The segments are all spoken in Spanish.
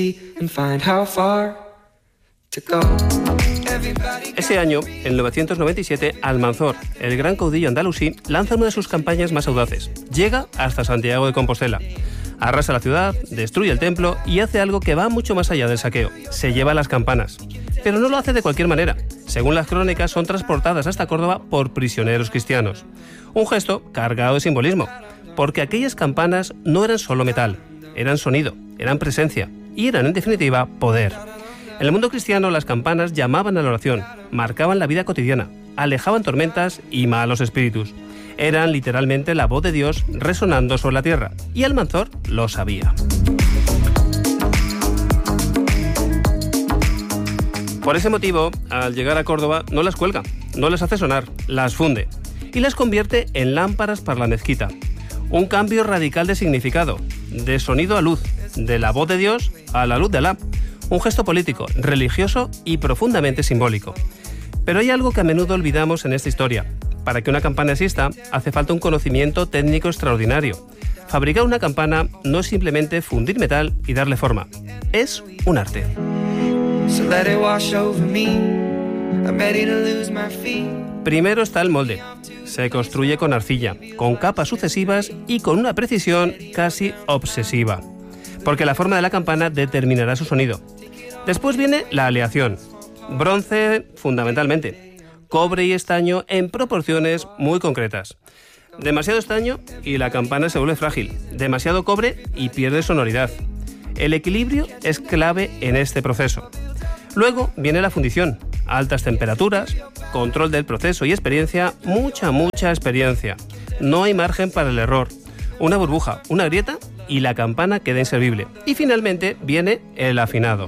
Ese año, en 997, Almanzor, el gran caudillo andalusí, lanza una de sus campañas más audaces. Llega hasta Santiago de Compostela. Arrasa la ciudad, destruye el templo y hace algo que va mucho más allá del saqueo. Se lleva las campanas. Pero no lo hace de cualquier manera. Según las crónicas, son transportadas hasta Córdoba por prisioneros cristianos. Un gesto cargado de simbolismo, porque aquellas campanas no eran solo metal, eran sonido, eran presencia y eran, en definitiva, poder. En el mundo cristiano, las campanas llamaban a la oración, marcaban la vida cotidiana, alejaban tormentas y malos espíritus. Eran literalmente la voz de Dios resonando sobre la tierra, y Almanzor lo sabía. Por ese motivo, al llegar a Córdoba, no las cuelga, no las hace sonar, las funde y las convierte en lámparas para la mezquita. Un cambio radical de significado, de sonido a luz, de la voz de Dios a la luz de Alá. Un gesto político, religioso y profundamente simbólico. Pero hay algo que a menudo olvidamos en esta historia. Para que una campana exista, hace falta un conocimiento técnico extraordinario. Fabricar una campana no es simplemente fundir metal y darle forma. Es un arte. Primero está el molde. Se construye con arcilla, con capas sucesivas y con una precisión casi obsesiva. Porque la forma de la campana determinará su sonido. Después viene la aleación. Bronce, fundamentalmente. Cobre y estaño en proporciones muy concretas. Demasiado estaño y la campana se vuelve frágil. Demasiado cobre y pierde sonoridad. El equilibrio es clave en este proceso. Luego viene la fundición. Altas temperaturas, control del proceso y experiencia, mucha experiencia. No hay margen para el error. Una burbuja, una grieta y la campana queda inservible. Y finalmente viene el afinado.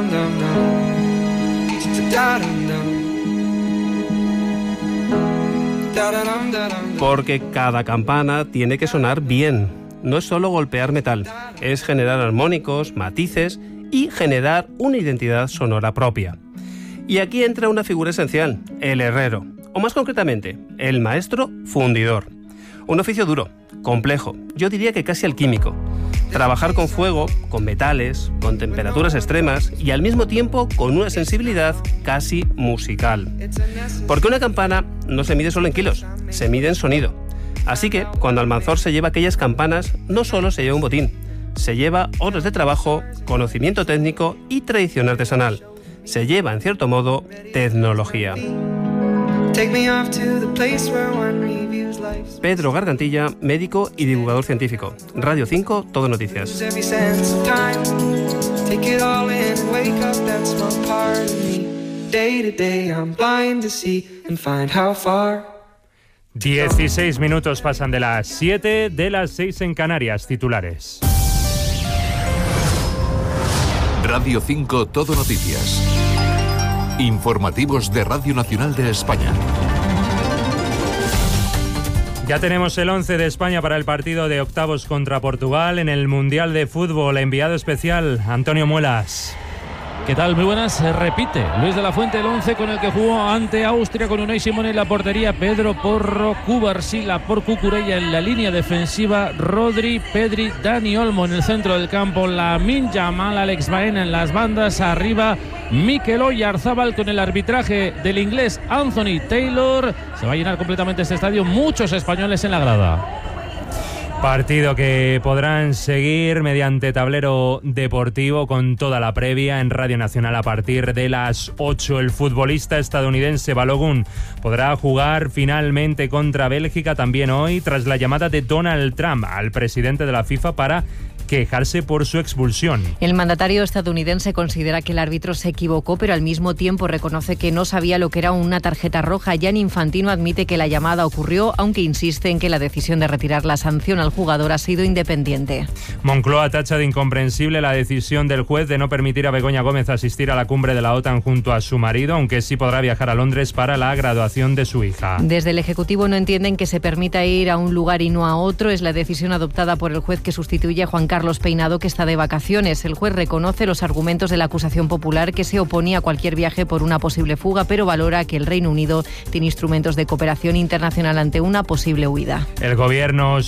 Porque cada campana tiene que sonar bien. No es solo golpear metal, es generar armónicos, matices y generar una identidad sonora propia. Y aquí entra una figura esencial, el herrero, o más concretamente, el maestro fundidor. Un oficio duro, complejo, yo diría que casi alquímico. Trabajar con fuego, con metales, con temperaturas extremas y al mismo tiempo con una sensibilidad casi musical. Porque una campana no se mide solo en kilos, se mide en sonido. Así que, cuando Almanzor se lleva aquellas campanas, no solo se lleva un botín, se lleva horas de trabajo, conocimiento técnico y tradición artesanal. Se lleva, en cierto modo, tecnología. Pedro Gargantilla, médico y divulgador científico. Radio 5, Todo Noticias. 16 minutos pasan de las 7, de las 6 en Canarias. Titulares. Radio 5, Todo Noticias. Informativos de Radio Nacional de España. Ya tenemos el 11 de España para el partido de octavos contra Portugal en el Mundial de Fútbol. Enviado especial, Antonio Muelas. ¿Qué tal? Muy buenas. Se repite Luis de la Fuente, el 11 con el que jugó ante Austria, con Unai Simón en la portería, Pedro Porro, Cubarsí, por Cucurella en la línea defensiva, Rodri, Pedri, Dani Olmo en el centro del campo, Lamine Yamal, Alex Baena en las bandas, arriba Mikel Oyarzabal con el arbitraje del inglés Anthony Taylor. Se va a llenar completamente este estadio, muchos españoles en la grada. Partido que podrán seguir mediante tablero deportivo con toda la previa en Radio Nacional a partir de las 8. El futbolista estadounidense Balogun podrá jugar finalmente contra Bélgica también hoy, tras la llamada de Donald Trump al presidente de la FIFA para quejarse por su expulsión. El mandatario estadounidense considera que el árbitro se equivocó, pero al mismo tiempo reconoce que no sabía lo que era una tarjeta roja. Gianni Infantino admite que la llamada ocurrió, aunque insiste en que la decisión de retirar la sanción al jugador ha sido independiente. Moncloa tacha de incomprensible la decisión del juez de no permitir a Begoña Gómez asistir a la cumbre de la OTAN junto a su marido, aunque sí podrá viajar a Londres para la graduación de su hija. Desde el Ejecutivo no entienden que se permita ir a un lugar y no a otro. Es la decisión adoptada por el juez que sustituye a Juan Carlos Peinado, que está de vacaciones. El juez reconoce los argumentos de la acusación popular, que se oponía a cualquier viaje por una posible fuga, pero valora que el Reino Unido tiene instrumentos de cooperación internacional ante una posible huida. El gobierno sirio anunció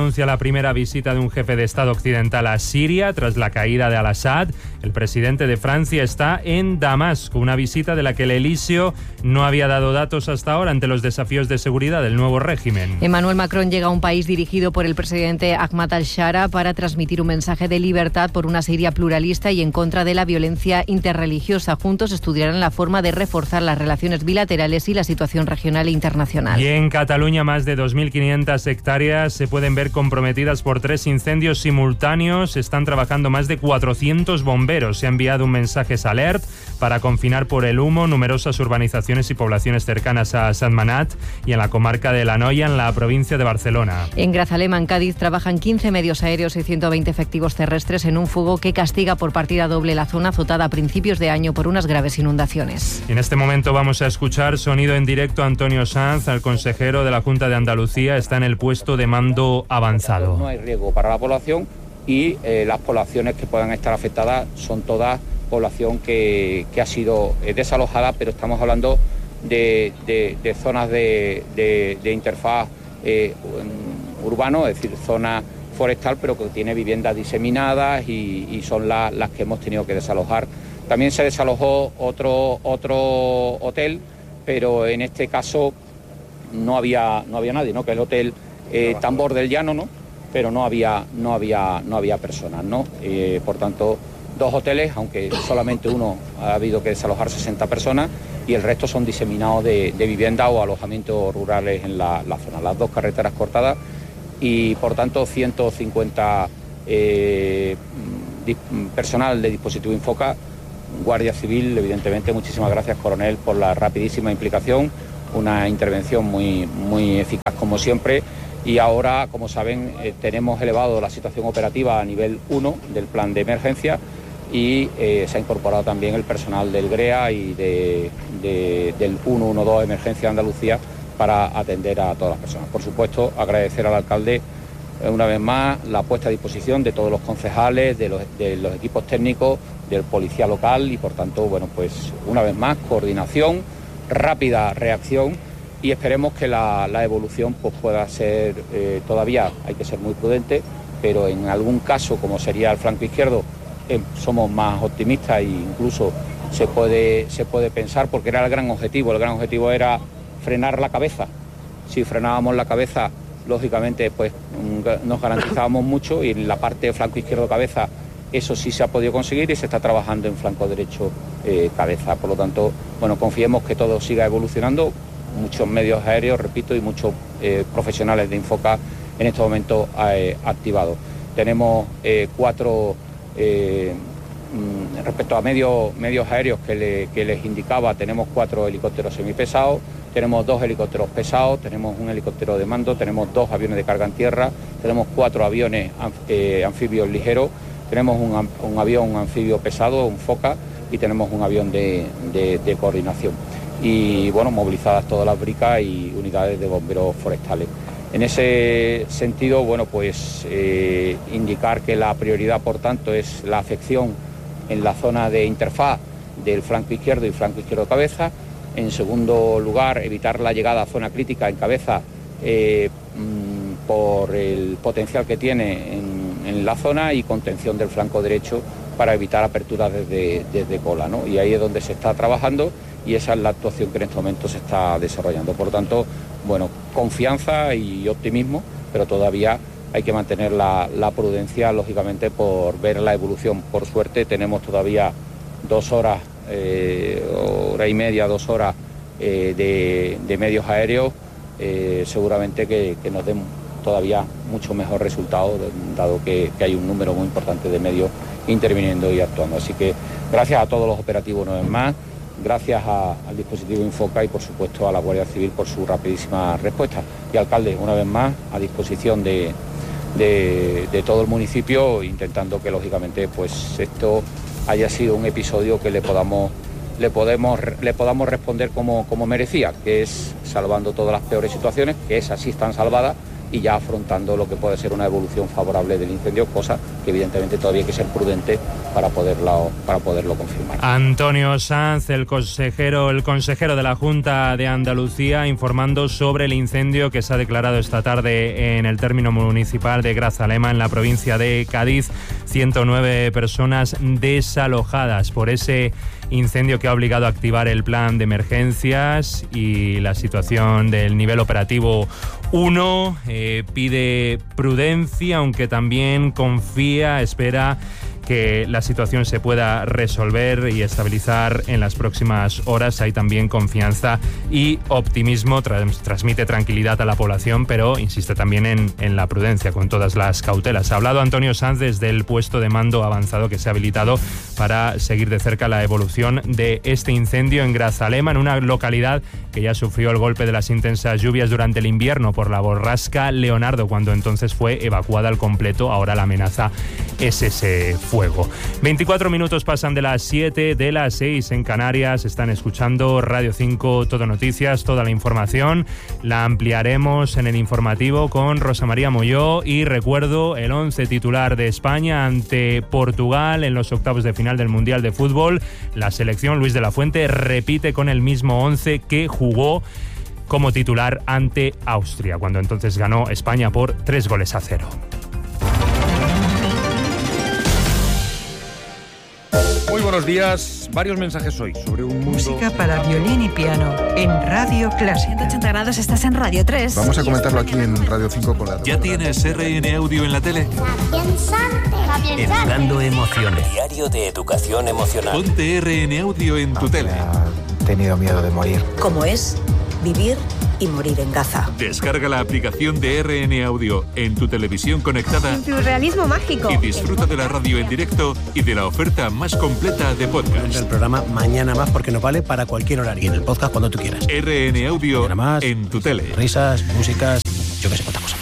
anuncia la primera visita de un jefe de Estado occidental a Siria tras la caída de al-Assad. El presidente de Francia está en Damasco, una visita de la que el Elíseo no había dado datos hasta ahora ante los desafíos de seguridad del nuevo régimen. Emmanuel Macron llega a un país dirigido por el presidente Ahmad al-Shara para transmitir un mensaje de libertad por una Siria pluralista y en contra de la violencia interreligiosa. Juntos estudiarán la forma de reforzar las relaciones bilaterales y la situación regional e internacional. Y en Cataluña, más de 2.500 hectáreas se pueden ver comprometidas por 3 incendios simultáneos. Están trabajando más de 400 bomberos. Se ha enviado un mensaje alert para confinar por el humo numerosas urbanizaciones y poblaciones cercanas a Sentmenat y en la comarca de La Noia, en la provincia de Barcelona. En Grazalema, en Cádiz, trabajan 15 medios aéreos y 120 efectivos terrestres en un fuego que castiga por partida doble la zona azotada a principios de año por unas graves inundaciones. Y en este momento vamos a escuchar sonido en directo a Antonio Sanz, al consejero de la Junta de Andalucía. Está en el puesto de mando avanzado. No hay riesgo para la población y las poblaciones que puedan estar afectadas son todas población que ha sido desalojada, pero estamos hablando de zonas de interfaz urbano, es decir, zona forestal, pero que tiene viviendas diseminadas y son las que hemos tenido que desalojar. También se desalojó otro hotel, pero en este caso no había nadie, ¿no? Que el hotel Tambor del Llano, ¿no? Pero no había personas, ¿no? Por tanto, 2 hoteles, aunque solamente uno ha habido que desalojar 60 personas y el resto son diseminados de viviendas o alojamientos rurales en la zona. Las 2 carreteras cortadas y, por tanto, 150 personal de dispositivo Infoca, Guardia Civil, evidentemente. Muchísimas gracias, coronel, por la rapidísima implicación, una intervención muy eficaz como siempre. Y ahora, como saben, tenemos elevado la situación operativa a nivel 1 del plan de emergencia y se ha incorporado también el personal del GREA y del 112 Emergencia Andalucía para atender a todas las personas. Por supuesto, agradecer al alcalde una vez más la puesta a disposición de todos los concejales, de los equipos técnicos, del policía local y, por tanto, bueno, pues una vez más, coordinación, rápida reacción. Y esperemos que la evolución pues pueda ser, todavía hay que ser muy prudente, pero en algún caso, como sería el flanco izquierdo, somos más optimistas e incluso se puede pensar, porque era el gran objetivo era frenar la cabeza. Si frenábamos la cabeza, lógicamente pues nos garantizábamos mucho, y en la parte de flanco izquierdo cabeza eso sí se ha podido conseguir y se está trabajando en flanco derecho cabeza. Por lo tanto, bueno, confiemos que todo siga evolucionando. Muchos medios aéreos, repito, y muchos profesionales de Infoca en este momento activados. Tenemos 4, respecto a medios aéreos que les indicaba, tenemos 4 helicópteros semipesados, tenemos 2 helicópteros pesados, tenemos un helicóptero de mando, tenemos 2 aviones de carga en tierra, tenemos 4 aviones anfibios ligeros, tenemos un avión anfibio pesado, un Foca, y tenemos un avión de coordinación. Y bueno, movilizadas todas las bricas y unidades de bomberos forestales. En ese sentido, bueno, pues indicar que la prioridad, por tanto, es la afección en la zona de interfaz del flanco izquierdo y flanco izquierdo cabeza. En segundo lugar, evitar la llegada a zona crítica en cabeza por el potencial que tiene en la zona, y contención del flanco derecho para evitar aperturas desde cola, ¿no? Y ahí es donde se está trabajando y esa es la actuación que en este momento se está desarrollando. Por lo tanto, bueno, confianza y optimismo, pero todavía hay que mantener la prudencia, lógicamente, por ver la evolución. Por suerte tenemos todavía 2 horas, hora y media, 2 horas de medios aéreos, seguramente que nos den todavía mucho mejor resultado, dado que hay un número muy importante de medios interviniendo y actuando. Así que gracias a todos los operativos una vez más, gracias al dispositivo Infoca y, por supuesto, a la Guardia Civil por su rapidísima respuesta. Y, alcalde, una vez más, a disposición de todo el municipio, intentando que, lógicamente, pues esto haya sido un episodio que le podamos responder como merecía, que es salvando todas las peores situaciones, que esas sí están salvadas, y ya afrontando lo que puede ser una evolución favorable del incendio, cosa que evidentemente todavía hay que ser prudente para poderlo confirmar. Antonio Sanz, el consejero de la Junta de Andalucía, informando sobre el incendio que se ha declarado esta tarde en el término municipal de Grazalema, en la provincia de Cádiz. 109 personas desalojadas por ese incendio que ha obligado a activar el plan de emergencias, y la situación del nivel operativo 1 pide prudencia, aunque también espera que la situación se pueda resolver y estabilizar en las próximas horas. Hay también confianza y optimismo, transmite tranquilidad a la población, pero insiste también en la prudencia, con todas las cautelas. Ha hablado Antonio Sanz desde el puesto de mando avanzado que se ha habilitado para seguir de cerca la evolución de este incendio en Grazalema, en una localidad que ya sufrió el golpe de las intensas lluvias durante el invierno por la borrasca Leonardo, cuando entonces fue evacuada al completo. Ahora la amenaza es ese fuego. 24 minutos pasan de las 7, de las 6 en Canarias. Están escuchando Radio 5 Todo Noticias. Toda la información la ampliaremos en el informativo con Rosa María Molló. Y recuerdo el 11 titular de España ante Portugal en los octavos de final del Mundial de Fútbol. La selección, Luis de la Fuente, repite con el mismo 11 que jugó como titular ante Austria, cuando entonces ganó España por 3-0. Muy buenos días. Varios mensajes hoy sobre un mundo... Música para violín y piano en Radio Clásica. 180 grados, estás en Radio 3. Vamos a comentarlo aquí en Radio 5 con la... ¿Ya tienes RN Audio en la tele? Educando emociones. Diario de educación emocional. Ponte RN Audio en tu tele. He tenido miedo de morir. ¿Cómo es vivir y morir en Gaza? Descarga la aplicación de RN Audio en tu televisión conectada. Surrealismo mágico. Y disfruta de la radio en directo y de la oferta más completa de podcast. El programa Mañana Más, porque nos vale para cualquier horario. Y en el podcast cuando tú quieras. RN Audio más, en tu tele. Risas, músicas, yo qué sé, cuántas cosas.